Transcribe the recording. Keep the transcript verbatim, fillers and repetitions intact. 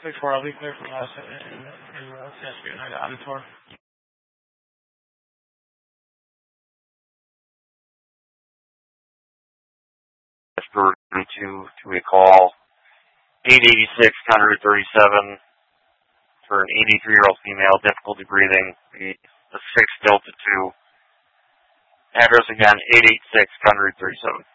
six four, I'll be clear from last in, in, in uh, Saskatoon. I got it for. thirty-two to a call. eight eighty-six, one thirty-seven for an eighty-three-year-old female, difficulty breathing, the six Delta two. Address again, eight eighty-six, one thirty-seven.